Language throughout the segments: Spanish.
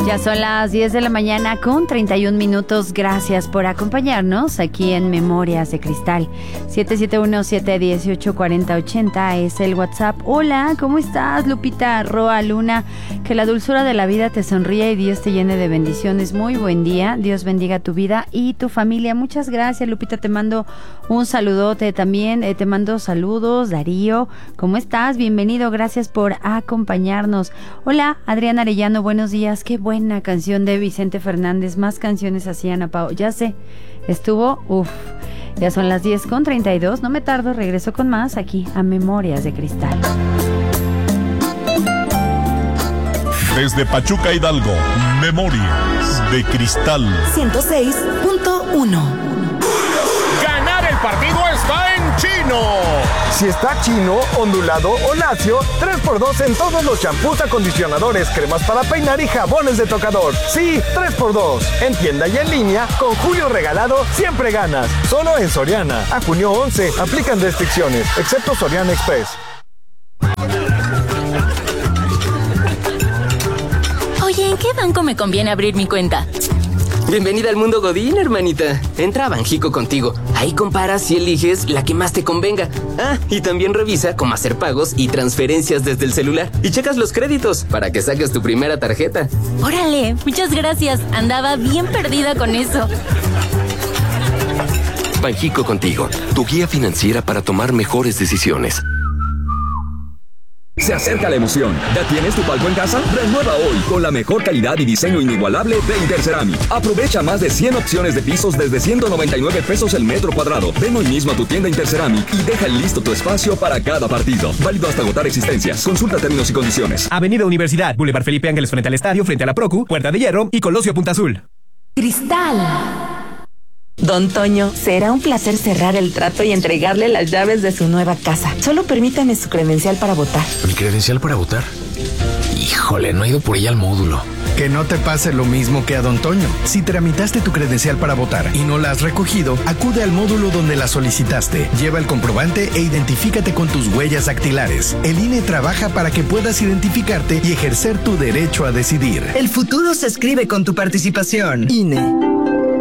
Ya son las 10 de la mañana con 31 minutos. Gracias por acompañarnos aquí en Memorias de Cristal. 771-718-4080 es el WhatsApp. Hola, ¿cómo estás, Lupita? Roa Luna, que la dulzura de la vida te sonríe y Dios te llene de bendiciones. Muy buen día. Dios bendiga tu vida y tu familia. Muchas gracias, Lupita. Te mando un saludote también. Te mando saludos. Darío, ¿cómo estás? Bienvenido. Gracias por acompañarnos. Hola, Adriana Arellano. Buenos días. Qué buena canción de Vicente Fernández. Más canciones así, Ana Pao. Ya sé, estuvo, ya son las 10:32. No me tardo, regreso con más aquí a Memorias de Cristal. Desde Pachuca, Hidalgo, Memorias de Cristal 106.1. Ganar el partido está en Chino. Si está chino, ondulado o lacio, 3x2 en todos los champús, acondicionadores, cremas para peinar y jabones de tocador. Sí, 3x2. En tienda y en línea, con Julio Regalado, siempre ganas. Solo en Soriana. A junio 11, aplican restricciones, excepto Soriana Express. Oye, ¿en qué banco me conviene abrir mi cuenta? Bienvenida al mundo Godín, hermanita. Entra a Banjico Contigo. Ahí comparas y eliges la que más te convenga. Ah, y también revisa cómo hacer pagos y transferencias desde el celular. Y checas los créditos para que saques tu primera tarjeta. Órale, muchas gracias. Andaba bien perdida con eso. Banjico Contigo, tu guía financiera para tomar mejores decisiones. Se acerca la emoción. ¿Ya tienes tu palco en casa? Renueva hoy con la mejor calidad y diseño inigualable de Interceramic. Aprovecha más de 100 opciones de pisos desde 199 pesos el metro cuadrado. Ven hoy mismo a tu tienda Interceramic y deja listo tu espacio para cada partido. Válido hasta agotar existencias. Consulta términos y condiciones. Avenida Universidad, Boulevard Felipe Ángeles frente al estadio, frente a la Procu, Puerta de Hierro y Colosio Punta Azul. Cristal. Don Toño, será un placer cerrar el trato y entregarle las llaves de su nueva casa. Solo permítame su credencial para votar. ¿Mi credencial para votar? Híjole, no he ido por ella al módulo. Que no te pase lo mismo que a Don Toño. Si tramitaste tu credencial para votar y no la has recogido, acude al módulo donde la solicitaste. Lleva el comprobante e identifícate con tus huellas dactilares. El INE trabaja para que puedas identificarte y ejercer tu derecho a decidir. El futuro se escribe con tu participación. INE.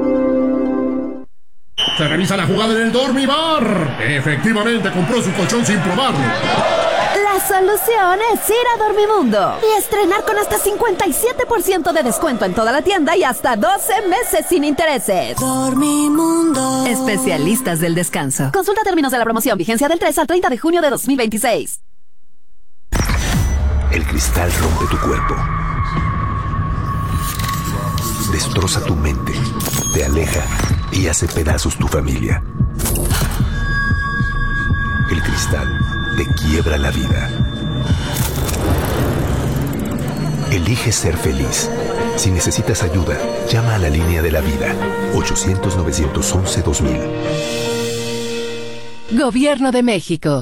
Se revisa la jugada en el Dormibar. Efectivamente compró su colchón sin probarlo. La solución es ir a Dormimundo y estrenar con hasta 57% de descuento en toda la tienda y hasta 12 meses sin intereses. Dormimundo. Especialistas del descanso. Consulta términos de la promoción. Vigencia del 3 al 30 de junio de 2026. El cristal rompe tu cuerpo. Destroza tu mente. Te aleja y hace pedazos tu familia. El cristal te quiebra la vida. Elige ser feliz. Si necesitas ayuda, llama a la línea de la vida. 800-911-2000. Gobierno de México.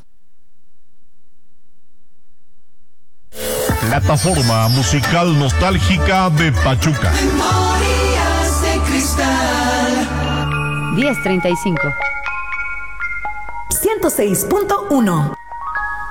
Plataforma musical nostálgica de Pachuca. Memorias de Cristal. 10:35. 106.1.